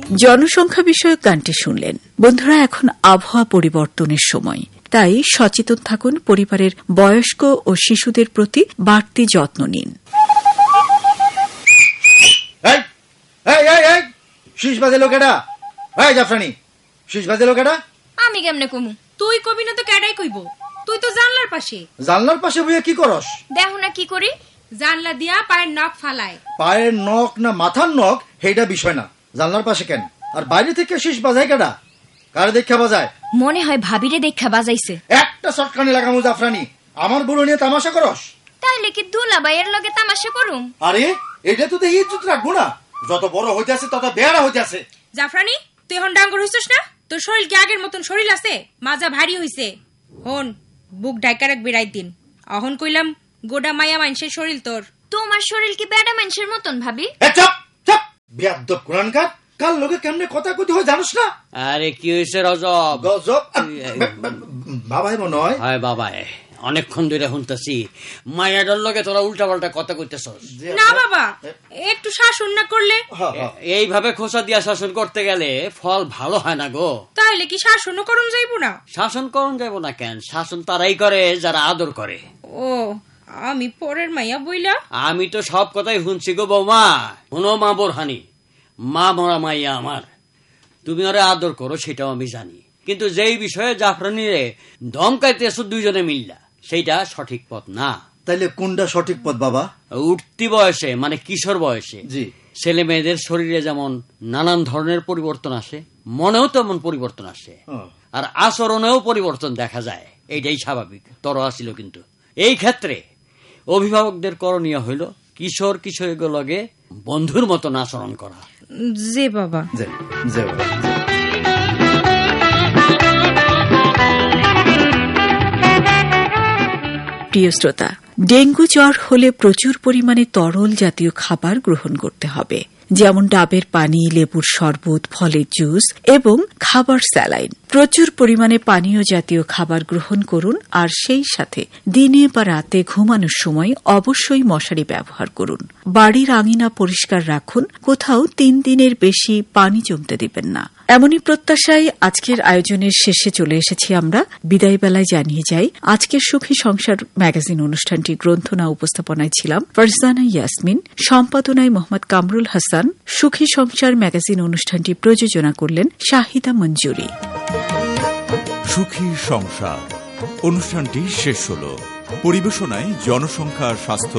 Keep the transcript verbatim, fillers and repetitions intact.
জনসংখ্যা বিষয়ক গানটি শুনলেন। বন্ধুরা, এখন আবহাওয়া পরিবর্তনের সময়, তাই সচেতন থাকুন, পরিবারের বয়স্ক ও শিশুদের প্রতি বাড়তি যত্ন নিন। শীষ বাজে লোকেটা, জাফরানি শীষ বাজে লোকেটা। আমি কেমনে কমু? তুই কবি না তো কেডাই কইব? তুই তো জানলার পাশে। জানলার পাশে বইয়া কি করস? দেখো না কি করি, জানলা দিয়া পায়ের নখ ফালায়। পায়ের নখ না মাথার নখ সেইটা বিষয় না, জানলার পাশে কেন? আর বাইরে থেকে শীষ বাজায় কেডা? কারে দেখা বাজায়? মনে হয় ভাবিরে দেখা বাজাইছে। একটা চটকানি লাগামু জাফরানি, আমার বুড়ো নিয়ে তামাশা করস? তাইলে কি দুলাভাইয়ের লগে তামাশা করুম? আরে এটা তো দেখি ইজ্জত রাখবো না, যত বড় হইতে আছে তত বেয়ারা হইতে আছে। জাফরানি, তুই এখন ডাঙ্গর হইছস না? তোর শরীর কি আগের মতন শরীর আছে? মাজা ভারী হইছে। হন, বুক ঢাকা রাখবি রাত দিন। অহন কইলাম গোডা মায়া মানুষের শরীর তোর। তোমার শরীর কি বেডা মানুষের মতন ভাবি? চুপ চুপ, বিয়াদব কুরআনকার, কাল লোকে কেমনে কথা কইতে হয় জানোস না? আরে কি হইছে রজব? গজব বাবাই মনে হয়। হয় বাবাই, অনেকক্ষণ ধরে শুনতেছি মায়াডর লগে তোরা উল্টা পাল্টা কথা কইতেছস। না বাবা, একটু শাসন না করলে? এইভাবে খোসা দিয়া শাসন করতে গেলে ফল ভালো হয় না গো। তাইলে কি শাসনও করুন যাইব না? শাসন করুন যাইব না কেন? শাসন তারাই করে যারা আদর করে। ও, আমি পরের মাইয়া বইলা? আমি তো সব কথাই শুনছি গো বৌমা। শুনো মা বোরহানি, মা মরা মাইয়া আমার, তুমি ওরে আদর করো সেটাও আমি জানি, কিন্তু যেই বিষয়ে জাফরানিরে ধমকাইতেছো দুইজনে মিল্লা, সেইটা সঠিক পথ না। তাইলে কোনটা সঠিক পথ বাবা? উঠতি বয়সে মানে কিশোর বয়সে জি ছেলে মেয়েদের শরীরে যেমন নানান ধরনের পরিবর্তন আসে, মনেও তেমন পরিবর্তন আসে, আর আচরণেও পরিবর্তন দেখা যায়। এইটাই স্বাভাবিক, তর আসিল। কিন্তু এই ক্ষেত্রে অভিভাবকদের করণীয় হইল কিশোর কিশোরীর লগে বন্ধুর মতন আচরণ করা। জি বাবা। জি জি বাবা। প্রিয় শ্রোতা, ডেঙ্গু জ্বর হলে প্রচুর পরিমাণে তরল জাতীয় খাবার গ্রহণ করতে হবে, যেমন ডাবের পানি, লেবুর শরবত, ফলের জুস এবং খাবার স্যালাইন। প্রচুর পরিমাণে পানীয় জাতীয় খাবার গ্রহণ করুন, আর সেই সাথে দিনে বা রাতে ঘুমানোর সময় অবশ্যই মশারি ব্যবহার করুন। বাড়ির আঙিনা পরিষ্কার রাখুন, কোথাও তিন দিনের বেশি পানি জমতে দিবেন না। এমনই প্রত্যাশায় আজকের আয়োজনের শেষে চলে এসেছি আমরা। বিদায় বেলায় জানিয়ে যাই, আজকের সুখী সংসার ম্যাগাজিন অনুষ্ঠানটি গ্রন্থনা উপস্থাপনায় ছিলাম ফারজানা ইয়াসমিন, সম্পাদনায় মোহাম্মদ কামরুল হাসান। সুখী সংসার ম্যাগাজিন অনুষ্ঠানটি প্রযোজনা করলেন শাহিদা মঞ্জুরি। সুখী সংসার অনুষ্ঠানটি শেষ হল। পরিবেশনায় জনসংখ্যা স্বাস্থ্য